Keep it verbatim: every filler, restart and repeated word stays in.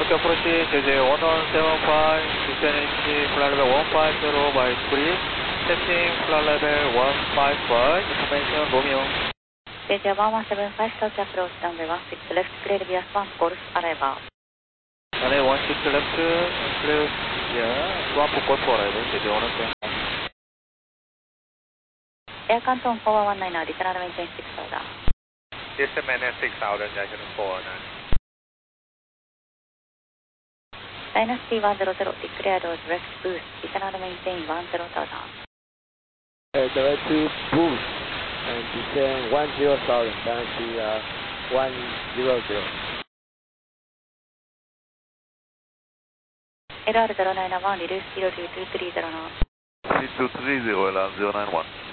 Tokyo approach J J one one seven five, descending flight level one five zero by three, setting flight level one five five, information Romeo. J J one one seven five, Tokyo approach runway one six left, clear via Swan Golf, arrival. Runway one six left, clear via Swan Golf, arrival, J J one one seven five. Air Canton four one nine, return maintain six thousand. Yes, maintain six thousand, Jackson four one nine. Dynasty one zero zero, declared direct boost, return maintain one zero thousand. Uh, direct to boost and descend one zero thousand, Dynasty uh, one zero zero. L R zero nine one, release zero two two three zero now. three two three zero, L R zero nine one.